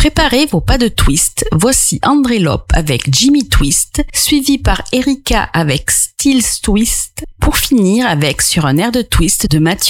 Préparez vos pas de twist. Voici André Lope avec Jimmy Twist, suivi par Erika avec Stills Twist, pour finir avec Sur un air de twist de Mathieu